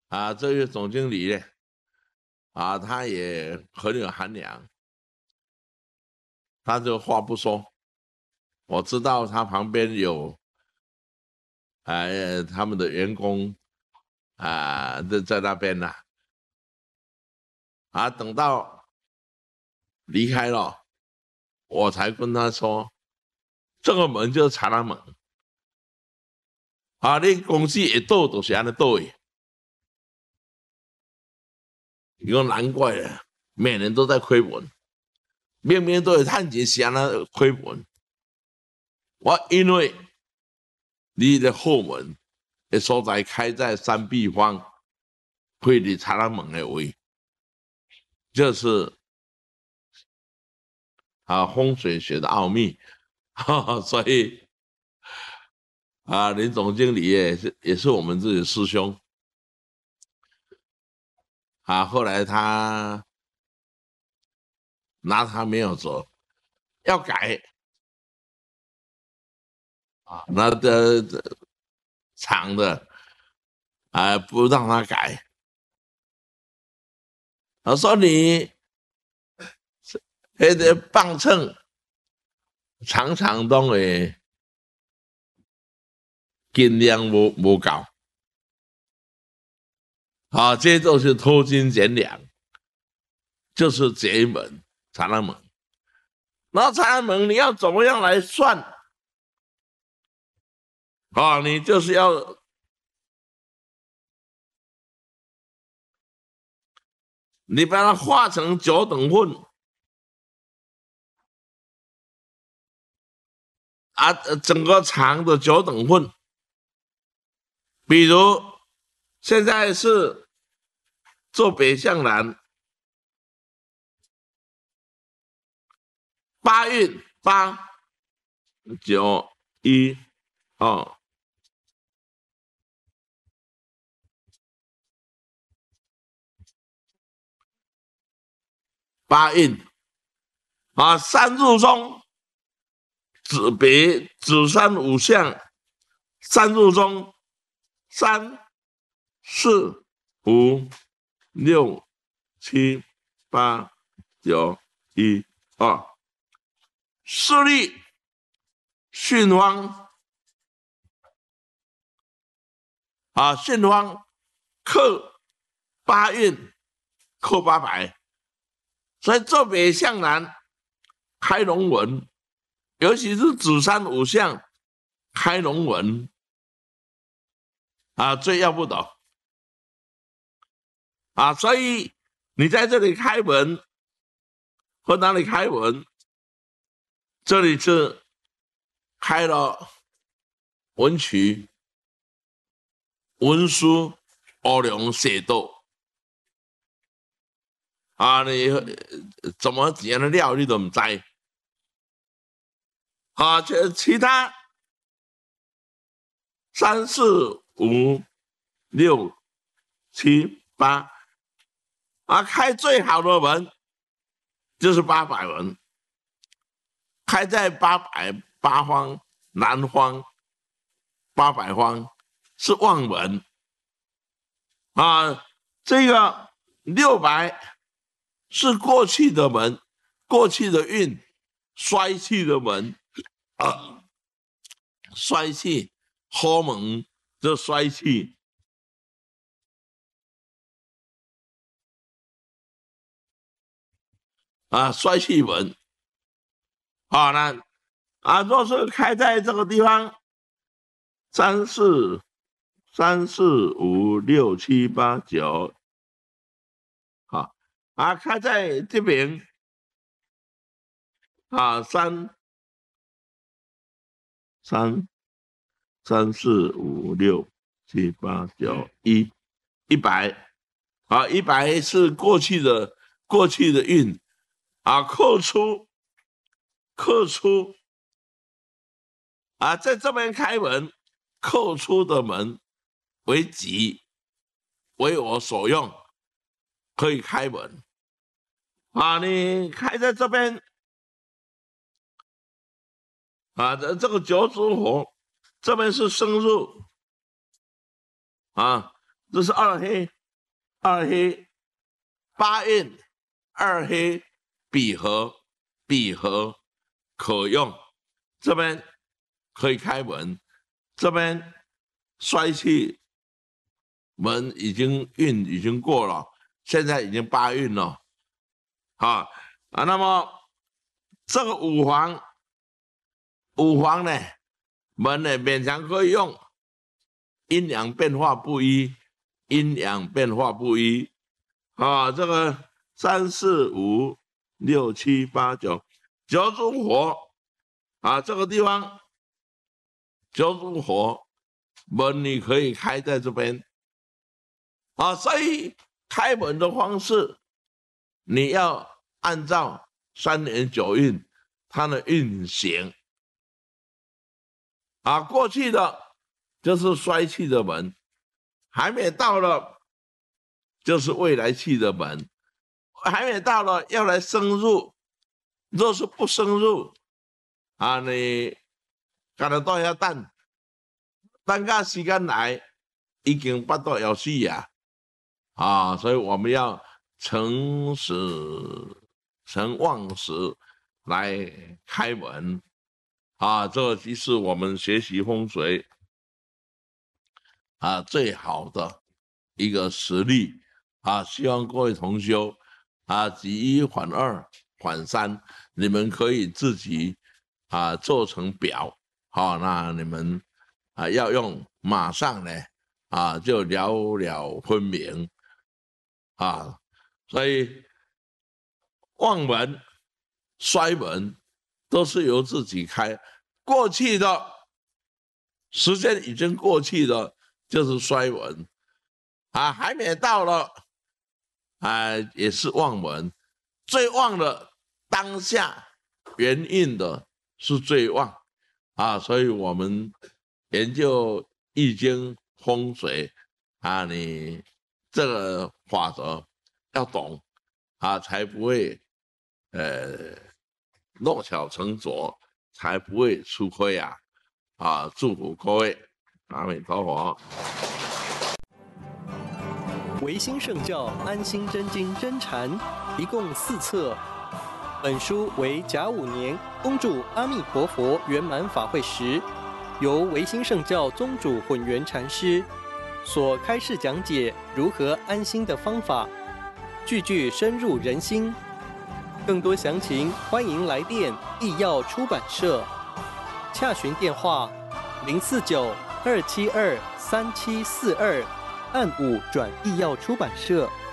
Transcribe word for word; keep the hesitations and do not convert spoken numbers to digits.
啊，这位总经理呢，啊，他也很有涵养，他就话不说。我知道他旁边有，哎、他们的员工啊，在在那边呢、啊，等到离开了，我才跟他说，这个门就是查拉门。啊，你公司一倒都是安尼倒的。你说难怪了，每年都在亏本，明明都有趁钱是安尼亏本。我因为你的后门的所在开在山壁方，会离查拉门的位，这是啊风水学的奥秘。哈哈，所以啊，林总经理也是也是我们自己的师兄啊。后来他拿他没有走，要改啊，那的厂的啊不让他改，他说你那个磅秤常常都会斤量无无够，啊，这就是偷斤减两，就是这一门查拉门。然后查拉门你要怎么样来算？啊，你就是要你把它化成九等份啊，整个厂的九等份。比如现在是做北向南，八运八九一哦，八运啊，三入中，子别子山五象，三入中，三四五六七八九一二，四力巽方啊，巽方克八运，克八百，所以坐北向南开龙文，尤其是子山五象开龙文啊，最要不得啊！所以你在这里开门或哪里开门，这里是开了文曲、文书、欧良写道啊，你怎么样的料你都唔知啊？这其他三四五六七八啊，开最好的门就是八百门，开在八百八方南方，八百方是旺门啊。这个六百是过去的门，过去的运，衰气的门啊，衰气好门就衰气啊，衰气门啊。那啊，若是开在这个地方，三四三四五六七八九，好啊，开在这边啊，三三三四五六七八九一一百啊，一百是过去的过去的运啊，扣除扣除啊，在这边开门，扣出的门为己，为我所用，可以开门啊。你开在这边啊，这这个九子火，这边是生入啊，这是二黑二黑八运，二黑比合，比合可用，这边可以开门，这边衰气门已经运已经过了，现在已经八运了，啊啊，那么这个五黄，五黄呢，门呢勉强可以用，阴阳变化不一，阴阳变化不一，啊，这个三四五六七八九九主火，啊，这个地方九主火门你可以开在这边，啊，所以开门的方式你要按照三年九运它的运行，啊，过去的就是衰气的门，还没到了就是未来气的门，还没到了要来升入，若是不升入，啊，你干得到遐等，等到时间来，已经巴肚要死呀，啊，所以我们要诚实、诚望实来开门，啊，这就是我们学习风水啊最好的一个实力啊，希望各位同修啊，举一反二反三，你们可以自己啊做成表，好、啊，那你们啊要用，马上呢啊就了了分明啊，所以旺门、衰门都是由自己开，过去的时间已经过去了，就是衰门啊，还没到了啊，也是旺门，最旺的当下元运的是最旺啊，所以我们研究易经风水啊，你这个法则要懂啊，才不会呃弄巧成拙，才不会吃亏啊！啊，祝福各位，阿弥陀佛。 维新圣教安心真经真禅一共四册，本书为甲午年恭祝阿弥陀佛圆满法会时，由维新圣教宗主混元禅师所开示讲解如何安心的方法，句句深入人心。更多详情，欢迎来电易药出版社，洽询电话零四九二七二三七四二，按五转易药出版社。